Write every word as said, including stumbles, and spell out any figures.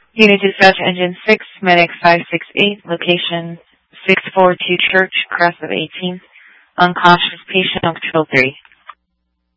Unit Dispatch Engine six, Medic five six eight, location six four two Church, Crest of eighteen. Unconscious patient on Control three.